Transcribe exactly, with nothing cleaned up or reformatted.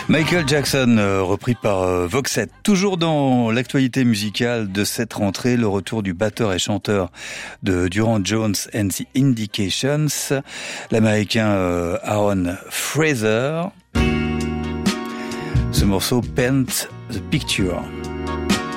Michael Jackson, euh, repris par euh, Voxette. Toujours dans l'actualité musicale de cette rentrée, le retour du batteur et chanteur de Durand Jones and the Indications, l'américain euh, Aaron Fraser. Ce morceau Paint the Picture.